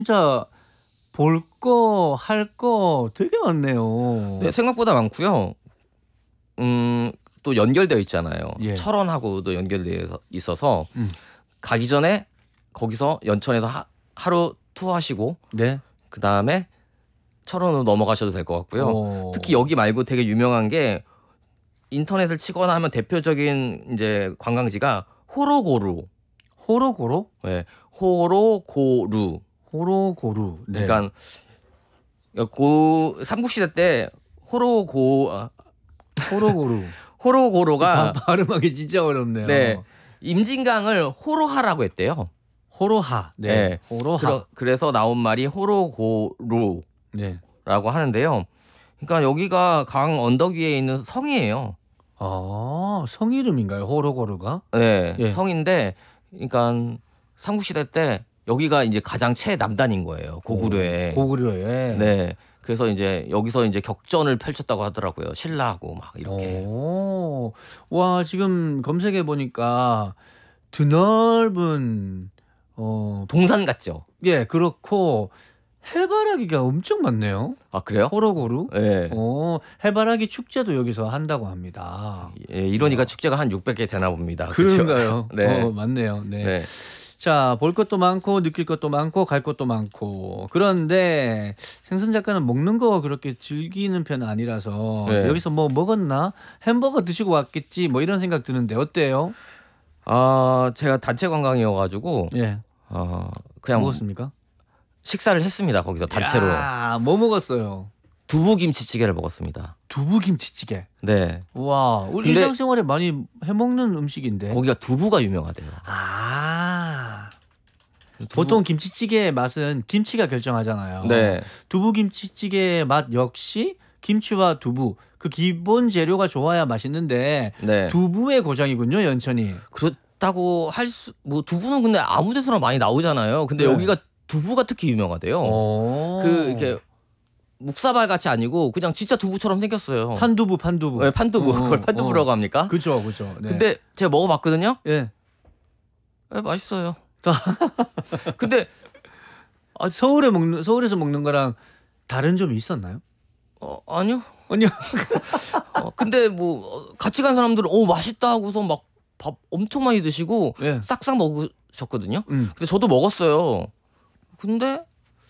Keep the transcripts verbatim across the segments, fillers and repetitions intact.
진짜 볼 거, 할 거 되게 많네요. 네, 생각보다 많고요. 음, 또 연결되어 있잖아요. 예. 철원하고도 연결되어 있어서 음. 가기 전에 거기서 연천에서 하, 하루 투어하시고 네. 그 다음에 철원으로 넘어가셔도 될 것 같고요. 오. 특히 여기 말고 되게 유명한 게 인터넷을 치거나 하면 대표적인 이제 관광지가 호로고루. 호로고로? 네, 호로고루. 호로고루. 네. 그러니까 고 삼국시대 때 호로고 아, 호로고루. 호로고로가 아, 발음하기 진짜 어렵네요. 네, 임진강을 호로하라고 했대요. 호로하. 네. 네. 호로하. 그러, 그래서 나온 말이 호로고루라고 네. 하는데요. 그러니까 여기가 강 언덕 위에 있는 성이에요. 아, 성 이름인가요? 호로고루가? 네, 예. 성인데, 그러니까 삼국시대 때 여기가 이제 가장 최남단인 거예요. 고구려에. 고구려에. 네. 그래서 이제 여기서 이제 격전을 펼쳤다고 하더라고요. 신라하고 막 이렇게. 오. 와, 지금 검색해 보니까 드넓은 어, 동산 같죠? 예, 그렇고 해바라기가 엄청 많네요. 아, 그래요? 호로고루. 네. 어, 해바라기 축제도 여기서 한다고 합니다. 예, 이러니까 축제가 한 육백 개 되나 봅니다. 그런가요? 그렇죠? 네. 어, 맞네요. 네. 네. 자, 볼 것도 많고 느낄 것도 많고 갈 것도 많고. 그런데 생선 작가는 먹는 거 그렇게 즐기는 편은 아니라서 네. 여기서 뭐 먹었나? 햄버거 드시고 왔겠지. 뭐 이런 생각 드는데 어때요? 아, 제가 단체 관광이어가지고 예. 어, 그냥 먹었습니까? 식사를 했습니다. 거기서 단체로. 야, 뭐 먹었어요? 두부김치찌개를 먹었습니다. 두부김치찌개. 네. 와, 우리 근데- 일상생활에 많이 해먹는 음식인데. 거기가 두부가 유명하대요. 아. 두부- 보통 김치찌개의 맛은 김치가 결정하잖아요. 네. 두부김치찌개의 맛 역시 김치와 두부 그 기본 재료가 좋아야 맛있는데 네. 두부의 고장이군요, 연천이. 그렇다고 할 수, 뭐 두부는 근데 아무 데서나 많이 나오잖아요. 근데 네. 여기가 두부가 특히 유명하대요. 오. 그 이렇게 묵사발 같이 아니고 그냥 진짜 두부처럼 생겼어요. 판두부, 판두부. 네, 판두부. 어, 그걸 판두부라고 어. 합니까? 그죠, 그죠. 네. 근데 제가 먹어봤거든요. 예. 네, 맛있어요. 근데 서울에 먹는 서울에서 먹는 거랑 다른 점이 있었나요? 어, 아니요. 아니요. 어, 근데 뭐 어, 같이 간 사람들은 오 맛있다 하고서 막 밥 엄청 많이 드시고 예. 싹싹 먹으셨거든요. 음. 근데 저도 먹었어요. 근데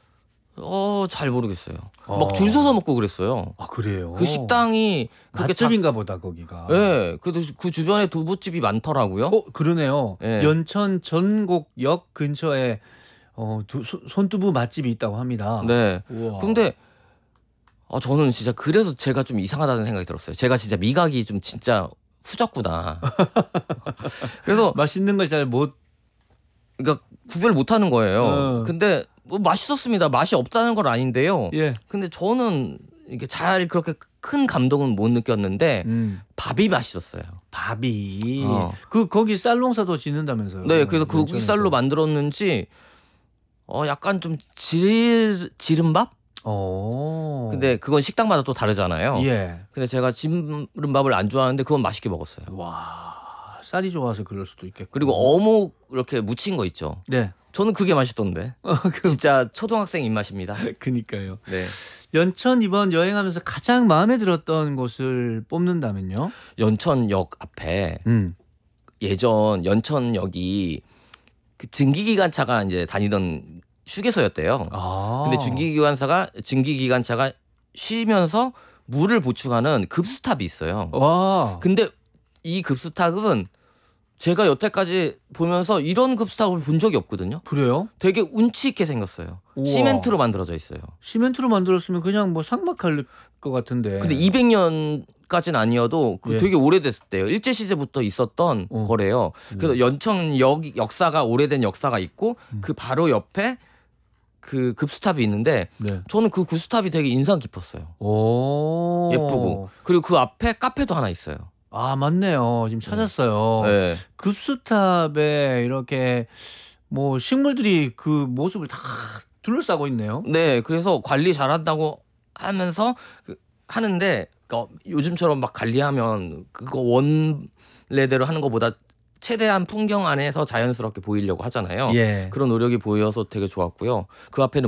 어 잘 모르겠어요. 어. 막 줄 서서 먹고 그랬어요. 아, 그래요. 그 식당이 그렇게 작- 맛집인가 보다 거기가. 예, 그래도 그 주변에 두부집이 많더라고요. 어, 그러네요. 예. 연천 전곡역 근처에 어, 두, 손- 손두부 맛집이 있다고 합니다. 네. 우와. 근데 아, 저는 진짜 그래서 제가 좀 이상하다는 생각이 들었어요. 제가 진짜 미각이 좀 진짜 후졌구나. 그래서 맛있는 걸 잘 못. 그러니까 구별 못 하는 거예요. 어. 근데 뭐 맛있었습니다. 맛이 없다는 건 아닌데요. 예. 근데 저는 이게 잘 그렇게 큰 감동은 못 느꼈는데 음. 밥이 맛있었어요. 밥이 어. 그 거기 쌀농사도 짓는다면서요. 네, 그래서 그 연천에서. 고기살로 만들었는지 어 약간 좀 질 지름밥? 어. 근데 그건 식당마다 또 다르잖아요. 예. 근데 제가 지름밥을 안 좋아하는데 그건 맛있게 먹었어요. 와, 쌀이 좋아서 그럴 수도 있겠고. 그리고 어묵 이렇게 무친 거 있죠. 네. 저는 그게 맛있던데. 어, 그, 진짜 초등학생 입맛입니다. 그니까요. 네. 연천 이번 여행하면서 가장 마음에 들었던 곳을 뽑는다면요? 연천역 앞에 음. 예전 연천역이 그 증기기관차가 이제 다니던 휴게소였대요. 아. 근데 증기기관차가 증기기관차가 쉬면서 물을 보충하는 급수탑이 있어요. 와. 근데 이 급수탑은 제가 여태까지 보면서 이런 급수탑을 본 적이 없거든요. 그래요? 되게 운치 있게 생겼어요. 우와. 시멘트로 만들어져 있어요. 시멘트로 만들었으면 그냥 뭐 상막할 것 같은데. 근데 이백 년까지는 아니어도 그 예. 되게 오래됐대요. 일제 시대부터 있었던 어. 거래요. 그래서 연천역 역사가 오래된 역사가 있고 음. 그 바로 옆에 그 급수탑이 있는데 네. 저는 그 급수탑이 되게 인상 깊었어요. 오. 예쁘고 그리고 그 앞에 카페도 하나 있어요. 아, 맞네요. 지금 찾았어요. 네. 급수탑에 이렇게 뭐 식물들이 그 모습을 다 둘러싸고 있네요. 네, 그래서 관리 잘한다고 하면서 그 하는데 그러니까 요즘처럼 막 관리하면 그거 원래대로 하는 것보다 최대한 풍경 안에서 자연스럽게 보이려고 하잖아요. 예. 그런 노력이 보여서 되게 좋았고요. 그 앞에는